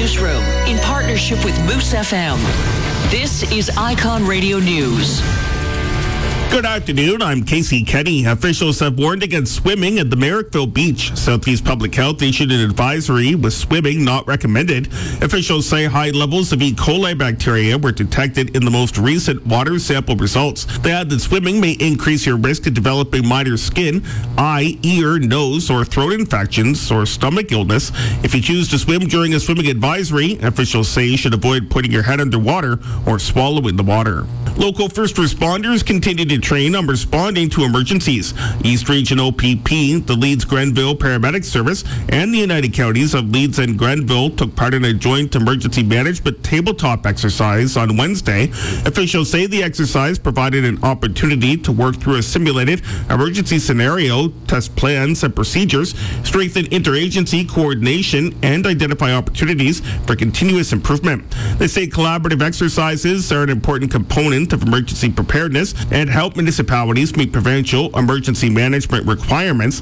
Newsroom in partnership with Moose FM. This is Icon Radio News. Good afternoon, I'm Casey Kenny. Officials have warned against swimming at the Merrickville Beach. Southeast Public Health issued an advisory with swimming not recommended. Officials say high levels of E. coli bacteria were detected in the most recent water sample results. They add that swimming may increase your risk of developing minor skin, eye, ear, nose, or throat infections or stomach illness. If you choose to swim during a swimming advisory, officials say you should avoid putting your head underwater or swallowing the water. Local first responders continue to train on responding to emergencies. East Region OPP, the Leeds Grenville Paramedic Service, and the United Counties of Leeds and Grenville took part in a joint emergency management tabletop exercise on Wednesday. Officials say the exercise provided an opportunity to work through a simulated emergency scenario, test plans and procedures, strengthen interagency coordination, and identify opportunities for continuous improvement. They say collaborative exercises are an important component of emergency preparedness and help municipalities meet provincial emergency management requirements.